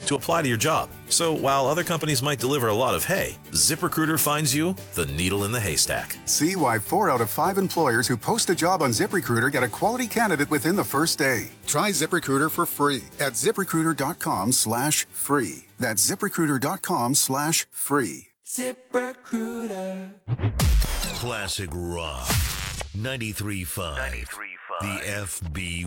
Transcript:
to apply to your job. So while other companies might deliver a lot of hay, ZipRecruiter finds you the needle in the haystack. See why 4 out of 5 employers who post a job on ZipRecruiter get a quality candidate within the first day. Try ZipRecruiter for free at ZipRecruiter.com/free. That's ZipRecruiter.com/free. ZipRecruiter. Classic Rock 93.5. The FB